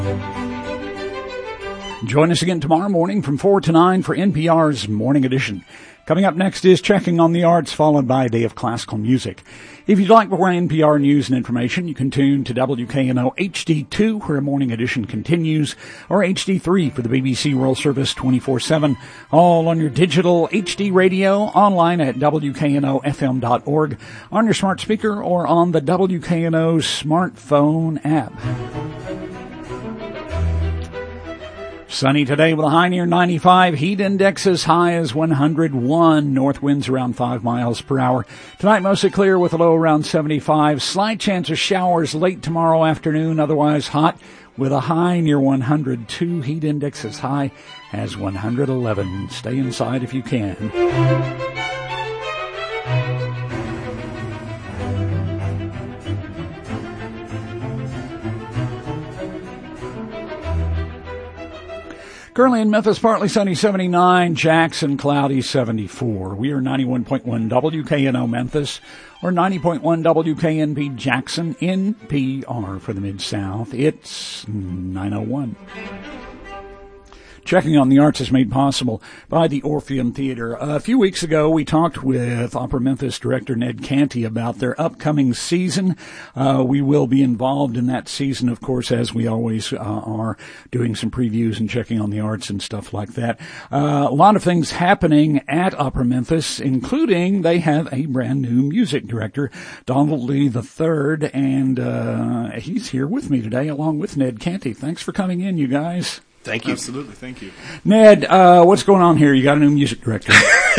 Join us again tomorrow morning from 4 to 9 for NPR's Morning Edition. Coming up next is Checking on the Arts, followed by a day of classical music. If you'd like more NPR news and information, you can tune to WKNO HD2, where Morning Edition continues, or HD3 for the BBC World Service 24/7, all on your digital HD radio, online at WKNOFM.org, on your smart speaker, or on the WKNO smartphone app. Sunny today with a high near 95. Heat index as high as 101. North winds around 5 miles per hour. Tonight mostly clear with a low around 75. Slight chance of showers late tomorrow afternoon. Otherwise hot with a high near 102. Heat index as high as 111. Stay inside if you can. Currently in Memphis, partly sunny 79, Jackson cloudy 74. We are 91.1 WKNO Memphis, or 90.1 WKNP Jackson, NPR for the Mid-South. It's 9:01. Checking on the Arts is made possible by the Orpheum Theater. A few weeks ago, we talked with Opera Memphis director Ned Canty about their upcoming season. We will be involved in that season, of course, as we always are, doing some previews and checking on the arts and stuff like that. A lot of things happening at Opera Memphis, including they have a brand new music director, Donald Lee III, and he's here with me today along with Ned Canty. Thanks for coming in, you guys. Thank you. Absolutely, thank you. Ned, what's going on here? You got a new music director.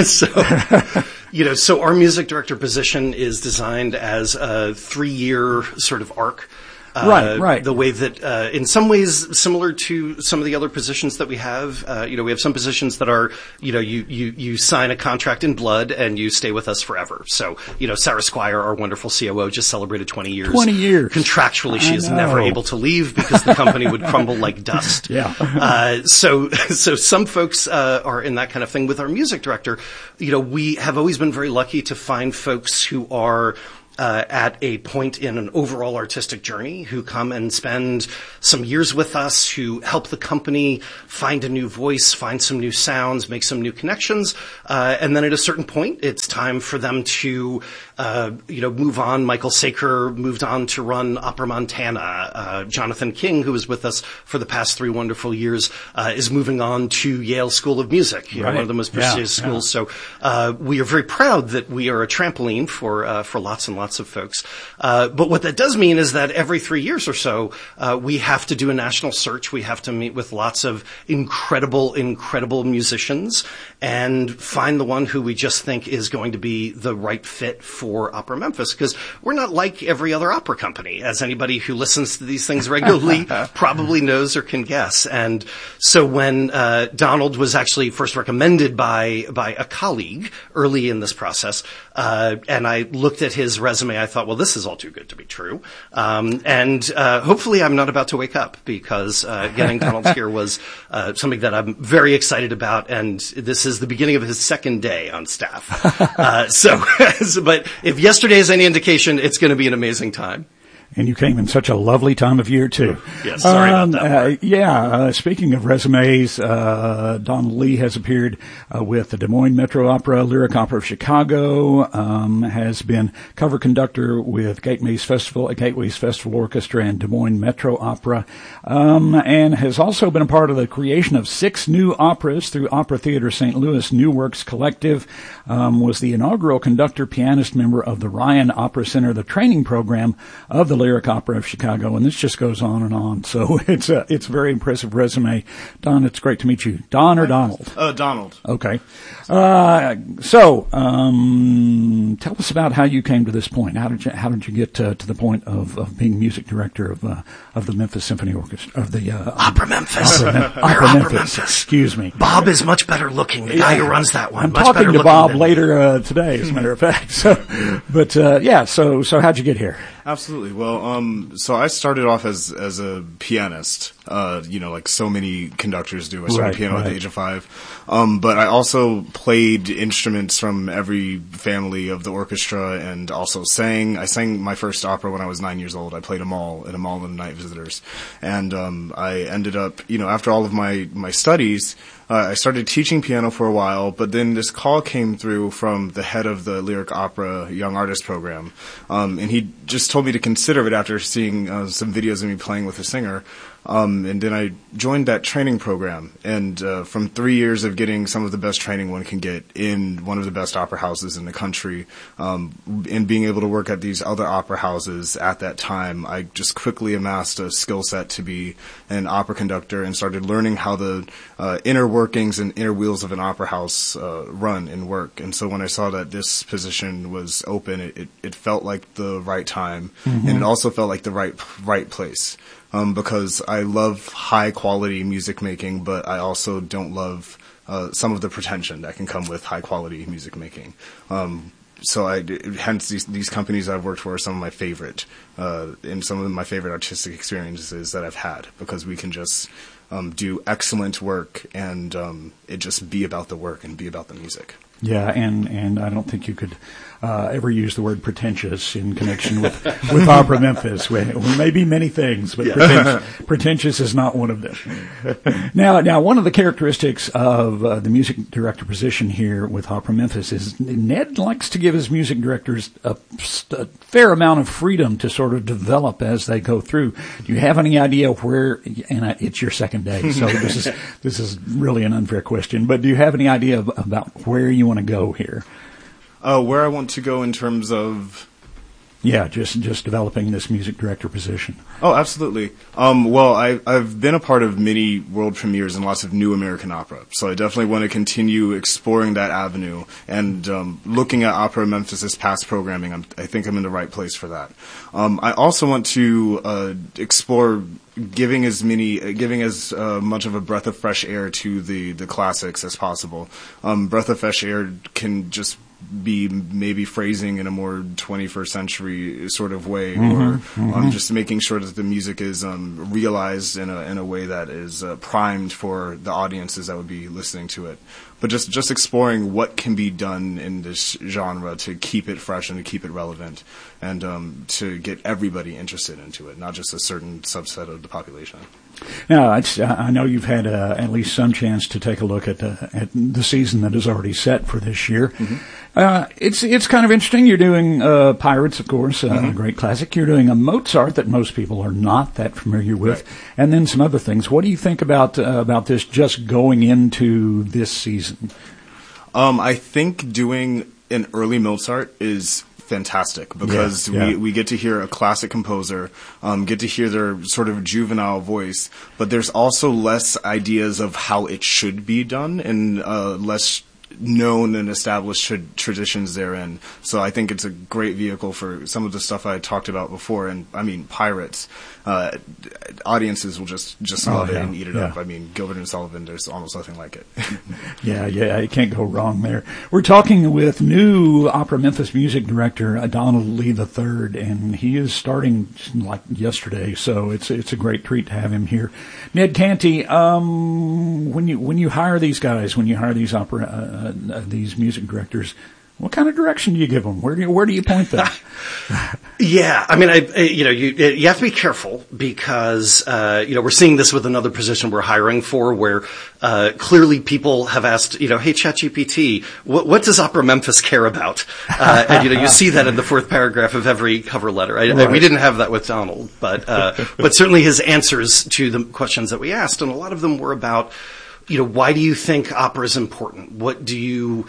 So our music director position is designed as a 3-year sort of arc. Right. The way that, in some ways, similar to some of the other positions that we have. We have some positions that are, you sign a contract in blood and you stay with us forever. So, Sarah Squire, our wonderful COO, just celebrated 20 years. 20 years. Contractually, she is never able to leave because the company would crumble like dust. Yeah. So some folks are in that kind of thing. With our music director, we have always been very lucky to find folks who are at a point in an overall artistic journey, who come and spend some years with us, who help the company find a new voice, find some new sounds, make some new connections. And then at a certain point, it's time for them to, move on. Michael Saker moved on to run Opera Montana. Jonathan King, who was with us for the past 3 wonderful years, is moving on to Yale School of Music, one of the most prestigious schools. So we are very proud that we are a trampoline for lots and lots of folks. But what that does mean is that every 3 years or so, we have to do a national search. We have to meet with lots of incredible musicians and find the one who we just think is going to be the right fit for Opera Memphis, because we're not like every other opera company, as anybody who listens to these things regularly probably knows or can guess. And so when Donald was actually first recommended by a colleague early in this process, and I looked at his resume, I thought, well, this is all too good to be true. And hopefully I'm not about to wake up, because getting Donald here was something that I'm very excited about, and this is the beginning of his second day on staff. But if yesterday is any indication, it's going to be an amazing time. And you came in such a lovely time of year, too. Yes, sorry about that. Speaking of resumes, Donald Lee has appeared with the Des Moines Metro Opera, Lyric Opera of Chicago, has been cover conductor with Gateways Festival Orchestra and Des Moines Metro Opera, and has also been a part of the creation of 6 new operas through Opera Theater St. Louis. New Works Collective, was the inaugural conductor, pianist member of the Ryan Opera Center, the training program of the Lyric Opera of Chicago, and this just goes on and on. So it's a very impressive resume. Don, it's great to meet you. Don or Donald? Donald. Okay. So tell us about how you came to this point. How did you get to the point of being music director of the Memphis Symphony Orchestra, of the Opera Memphis? Opera Memphis. Excuse me. Bob is much better looking. The guy who runs that one. I'm much talking better to Bob later today, as a matter of fact. So how'd you get here? Absolutely. Well, so I started off as a pianist. like so many conductors do. I started piano at the age of 5. But I also played instruments from every family of the orchestra and also sang. I sang my first opera when I was 9 years old. I played Amal in Amal and the Night Visitors. And I ended up, after all of my studies, I started teaching piano for a while, but then this call came through from the head of the Lyric Opera Young Artist Program. And he just told me to consider it after seeing some videos of me playing with a singer. And then I joined that training program. And from 3 years of getting some of the best training one can get in one of the best opera houses in the country, and being able to work at these other opera houses at that time, I just quickly amassed a skill set to be an opera conductor and started learning how the inner workings and inner wheels of an opera house run and work. And so when I saw that this position was open, it felt like the right time, and it also felt like the right place. Because I love high quality music making, but I also don't love some of the pretension that can come with high quality music making. Hence these companies I've worked for are some of my favorite, and some of my favorite artistic experiences that I've had, because we can just do excellent work and it just be about the work and be about the music. Yeah, and I don't think you could ever use the word pretentious in connection with Opera Memphis. We may be many things, but pretentious is not one of them. Now, one of the characteristics of the music director position here with Opera Memphis is Ned likes to give his music directors a fair amount of freedom to sort of develop as they go through. Do you have any idea where? And it's your second day, so this is really an unfair question. But do you have any idea about where you want to go here? Where I want to go in terms of... Yeah, just developing this music director position. Oh, absolutely. Well, I've been a part of many world premieres and lots of new American opera, so I definitely want to continue exploring that avenue and looking at Opera Memphis' past programming. I think I'm in the right place for that. I also want to explore giving as much of a breath of fresh air to the classics as possible. Breath of fresh air can just be maybe phrasing in a more 21st century sort of way, or just making sure that the music is realized in a way that is primed for the audiences that would be listening to it. But just exploring what can be done in this genre to keep it fresh and to keep it relevant, and to get everybody interested into it, not just a certain subset of the population. Now, I know you've had at least some chance to take a look at the season that is already set for this year. It's kind of interesting. You're doing Pirates, of course, a great classic. You're doing a Mozart that most people are not that familiar with, and then some other things. What do you think about this just going into this season? I think doing an early Mozart is fantastic, because we get to hear a classic composer, get to hear their sort of juvenile voice, but there's also less ideas of how it should be done, and less known and established traditions therein. So I think it's a great vehicle for some of the stuff I talked about before. And I mean, Pirates, audiences will just love it and eat it up. I mean, Gilbert and Sullivan, there's almost nothing like it. Yeah, you can't go wrong there. We're talking with new Opera Memphis music director Donald Lee III, and he is starting like yesterday, so it's a great treat to have him here. Ned Canty, when you hire these guys, when you hire these these music directors, what kind of direction do you give them? Where do you point them? Yeah, I mean, you have to be careful, because we're seeing this with another position we're hiring for, where clearly people have asked, hey, ChatGPT, what does Opera Memphis care about? And you see that in the fourth paragraph of every cover letter. We didn't have that with Donald, but certainly his answers to the questions that we asked, and a lot of them were about, why do you think opera is important? What do you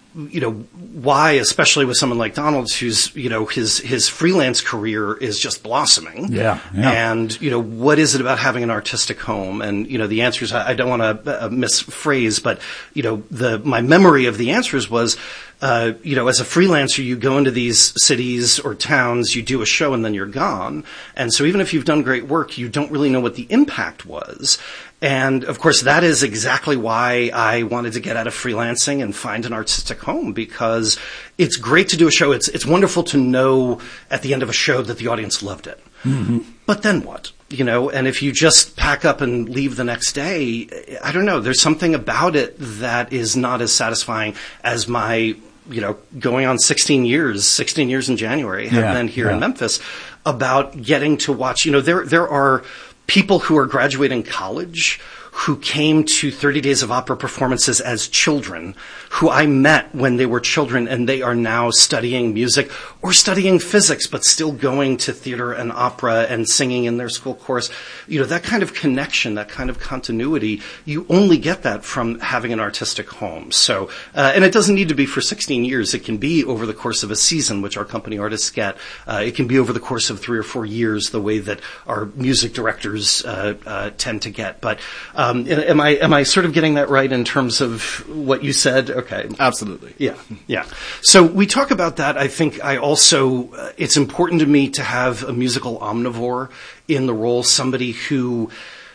why, especially with someone like Donald, who's, his freelance career is just blossoming. Yeah. And, what is it about having an artistic home? And, the answers, I don't want to misphrase, but, my memory of the answers was, as a freelancer, you go into these cities or towns, you do a show, and then you're gone. And so even if you've done great work, you don't really know what the impact was. And, of course, that is exactly why I wanted to get out of freelancing and find an artistic home, because it's great to do a show. It's wonderful to know at the end of a show that the audience loved it. Mm-hmm. But then what? and if you just pack up and leave the next day, I don't know, there's something about it that is not as satisfying as my, going on 16 years in January have been here in Memphis, about getting to watch, there are people who are graduating college who came to 30 Days of Opera performances as children, who I met when they were children, and they are now studying music or studying physics, but still going to theater and opera and singing in their school chorus. That kind of connection, that kind of continuity, you only get that from having an artistic home. So, and it doesn't need to be for 16 years. It can be over the course of a season, which our company artists get. It can be over the course of 3 or 4 years, the way that our music directors tend to get. But am I sort of getting that right in terms of what you said? Okay. Absolutely. Yeah. So we talk about that. I think it's important to me to have a musical omnivore in the role, somebody who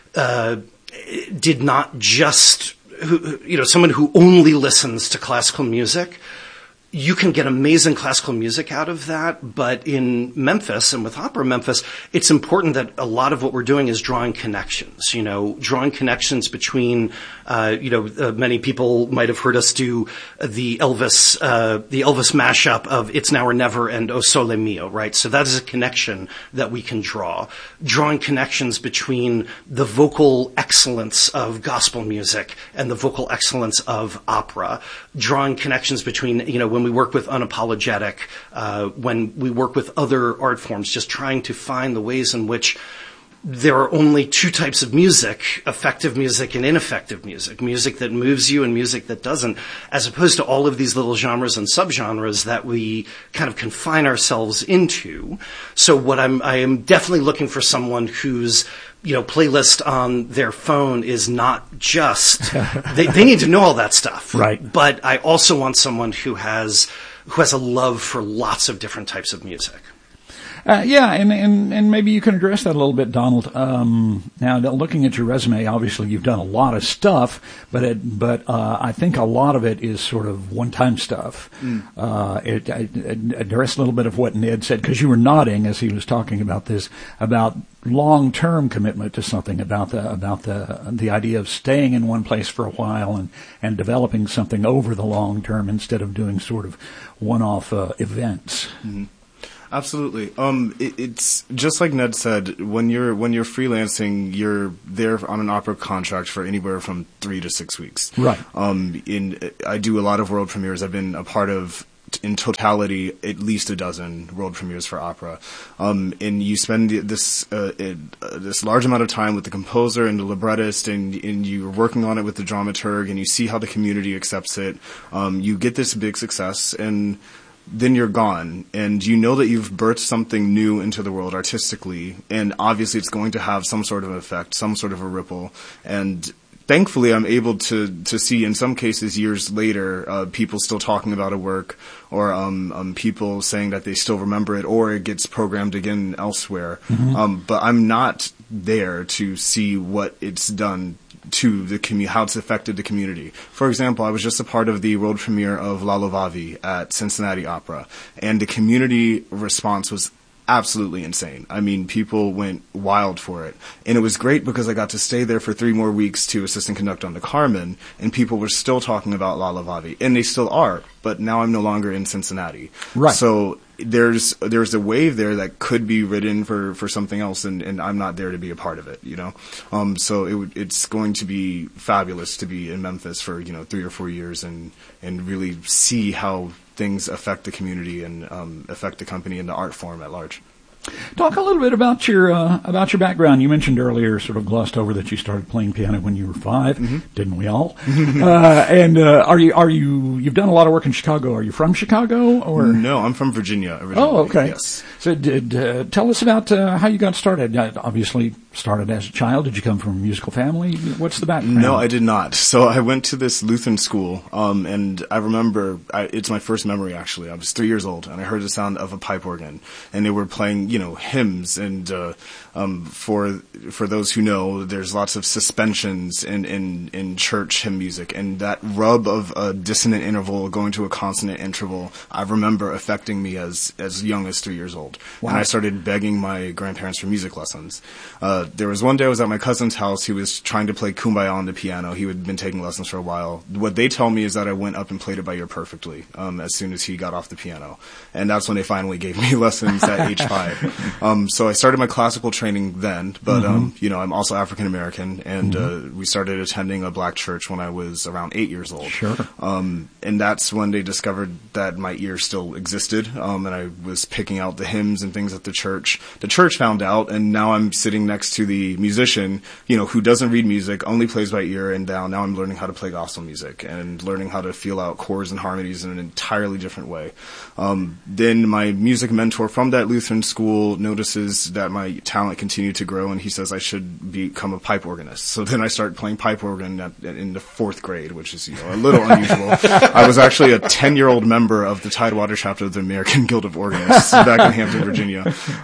did not just, someone who only listens to classical music. You can get amazing classical music out of that, but in Memphis and with Opera Memphis, it's important that a lot of what we're doing is drawing connections, drawing connections between, many people might have heard us do the Elvis mashup of It's Now or Never and O Sole Mio, right? So that is a connection that we can draw. Drawing connections between the vocal excellence of gospel music and the vocal excellence of opera. Drawing connections between, when we work with Unapologetic, when we work with other art forms, just trying to find the ways in which there are only 2 types of music, effective music and ineffective music, music that moves you and music that doesn't, as opposed to all of these little genres and subgenres that we kind of confine ourselves into. So I am definitely looking for someone whose playlist on their phone is not just, they need to know all that stuff. Right. But I also want someone who has a love for lots of different types of music. And maybe you can address that a little bit, Donald. Now, looking at your resume, obviously you've done a lot of stuff, but I think a lot of it is sort of one-time stuff. Address a little bit of what Ned said, because you were nodding as he was talking about this, about long-term commitment to something, about the idea of staying in one place for a while and developing something over the long term instead of doing sort of one-off events. Mm-hmm. Absolutely. It's just like Ned said, when you're freelancing, you're there on an opera contract for anywhere from 3 to 6 weeks. Right. I do a lot of world premieres. I've been a part of, in totality, at least a dozen world premieres for opera. And you spend this large amount of time with the composer and the librettist, and you're working on it with the dramaturg, and you see how the community accepts it. You get this big success, and then you're gone, and you know that you've birthed something new into the world artistically, and obviously it's going to have some sort of effect, some sort of a ripple, and thankfully I'm able to see in some cases years later, people still talking about a work, or people saying that they still remember it, or it gets programmed again elsewhere. Mm-hmm. But I'm not there to see what it's done to the how it's affected the community. For example, I was just a part of the world premiere of La Lovavi at Cincinnati Opera, and the community response was absolutely insane. I mean, people went wild for it. And it was great because I got to stay there for 3 more weeks to assistant conduct on the Carmen, and people were still talking about La Lovavi. And they still are, but now I'm no longer in Cincinnati. Right. So there's a wave there that could be ridden for something else, and I'm not there to be a part of it, So it's going to be fabulous to be in Memphis for, 3 or 4 years and really see how things affect the community and affect the company and the art form at large. Talk a little bit about your background. You mentioned earlier, sort of glossed over, that you started playing piano when you were 5. Mm-hmm. Didn't we all? You've done a lot of work in Chicago. Are you from Chicago, or? No, I'm from Virginia originally. Oh, okay. Yes. So tell us about how you got started. Obviously started as a child. Did you come from a musical family? What's the background? No, I did not. So I went to this Lutheran school, and I remember, it's my first memory actually. I was 3 years old, and I heard the sound of a pipe organ, and they were playing, hymns, and for those who know, there's lots of suspensions in church hymn music, and that rub of a dissonant interval going to a consonant interval, I remember affecting me as young as 3 years old. Wow. And I started begging my grandparents for music lessons. there was one day I was at my cousin's house. He was trying to play Kumbaya on the piano. He had been taking lessons for a while. What they tell me is that I went up and played it by ear perfectly as soon as he got off the piano. And that's when they finally gave me lessons at age 5. So I started my classical training then, but, I'm also African American, and we started attending a black church when I was around 8 years old. Sure. And that's when they discovered that my ear still existed, and I was picking out the hymns and things at the church. The church found out, and now I'm sitting next to the musician, who doesn't read music, only plays by ear, and now I'm learning how to play gospel music and learning how to feel out chords and harmonies in an entirely different way. Then my music mentor from that Lutheran school notices that my talent continued to grow, and he says I should become a pipe organist. So then I started playing pipe organ in the 4th grade, which is a little unusual. I was actually a 10-year-old member of the Tidewater chapter of the American Guild of Organists back in Hampton, Virginia.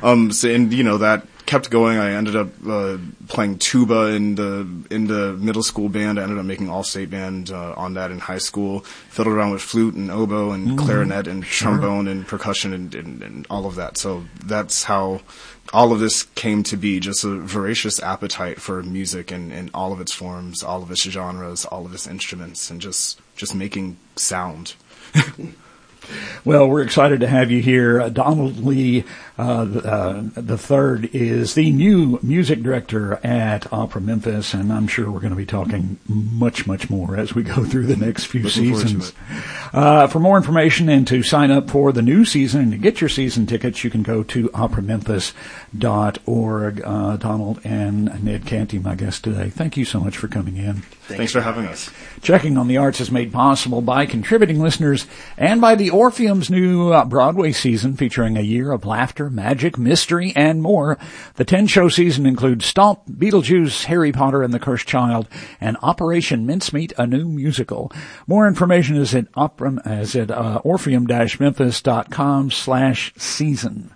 That kept going. I ended up playing tuba in the middle school band. I ended up making all-state band on that in high school. Fiddled around with flute and oboe and clarinet and trombone and percussion and all of that. So that's how all of this came to be, just a voracious appetite for music and all of its forms, all of its genres, all of its instruments, and just making sound. Well, we're excited to have you here. Donald Lee the third is the new music director at Opera Memphis, and I'm sure we're going to be talking much, much more as we go through the next few seasons. For more information and to sign up for the new season and to get your season tickets, you can go to operamemphis.org. Donald and Ned Canty, my guest today, thank you so much for coming in. Thanks for having us. Checking on the Arts is made possible by contributing listeners and by the Orpheum's new Broadway season featuring a year of laughter, magic, mystery, and more. The 10-show season includes Stomp, Beetlejuice, Harry Potter and the Cursed Child, and Operation Mincemeat, a new musical. More information is at orpheum-memphis.com/season.